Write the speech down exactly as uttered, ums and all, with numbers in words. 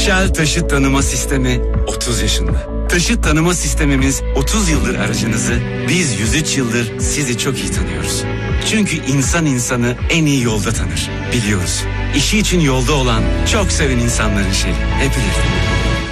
Shell Taşıt Tanıma Sistemi otuz yaşında. Taşıt tanıma sistemimiz otuz yıldır aracınızı, biz yüz üç yıldır sizi çok iyi tanıyoruz. Çünkü insan insanı en iyi yolda tanır. Biliyoruz. İşi için yolda olan, çok seven insanların şeyi. Hep birlikte.